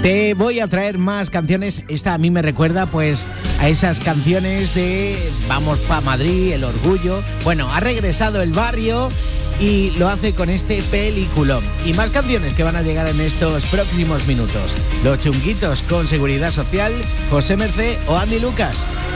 Te voy a traer más canciones. Esta a mí me recuerda pues a esas canciones de Vamos pa' Madrid, El Orgullo. Bueno, ha regresado El Barrio y lo hace con este peliculón. Y más canciones que van a llegar en estos próximos minutos. Los Chunguitos con Seguridad Social, José Mercé o Andy Lucas.